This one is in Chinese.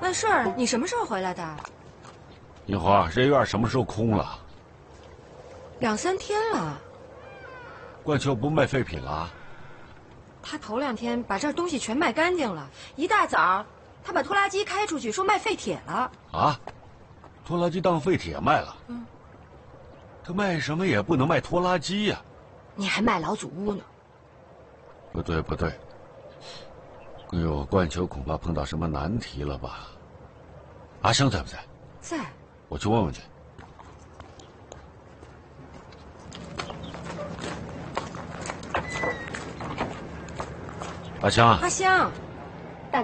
万顺儿，你什么时候回来的？ 银花，人院什么时候空了 2、3天了。 冠秋不卖废品了？ 他头2天把这儿东西全卖干净了，一大早他把拖拉机开出去，说卖废铁了。 啊？拖拉机当废铁卖了？他卖什么也不能卖拖拉机呀。 你还卖老祖屋呢？ 不对不对，哎呦，冠秋恐怕碰到什么难题了吧？阿香在不在？ 在。 我去问问去。阿香， 阿香。